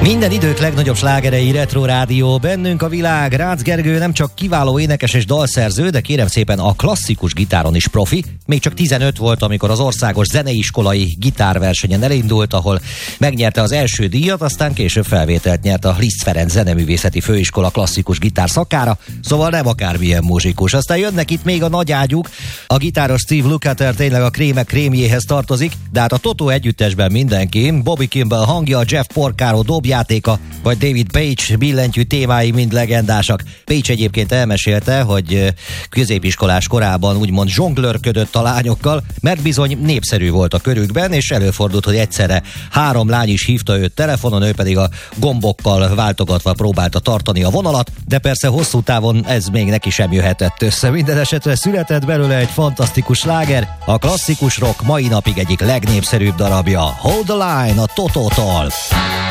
Minden idők legnagyobb slágerei Retro Rádió, bennünk a világ. Rácz Gergő nem csak kiváló énekes és dalszerző, de kérem szépen a klasszikus gitáron is profi. Még csak 15 volt, amikor az országos zeneiskolai gitárversenyen elindult, ahol megnyerte az első díjat, aztán később felvételt nyert a Liszt Ferenc Zeneművészeti Főiskola klasszikus gitár szakára, szóval nem akármilyen muzsikus. Aztán jönnek itt még a nagy ágyuk, a gitáros Steve Lukather tényleg a krémek krémjéhez tartozik, de hát a Toto együttesben mindenki, Bobby Kimball hangja, Jeff Porcaro dobjátéka, vagy David Paich billentyű témái mind legendásak. Paich egyébként elmesélte, hogy középiskolás korában úgymond zsonglőrködött a lányokkal, mert bizony népszerű volt a körükben, és előfordult, hogy egyszerre 3 lány is hívta őt telefonon, ő pedig a gombokkal váltogatva próbálta tartani a vonalat, de persze hosszú távon ez még neki sem jöhetett össze. Minden esetre született belőle egy fantasztikus sláger, a klasszikus rock mai napig egyik legnépszerűbb darabja, Hold the Line a Totótól.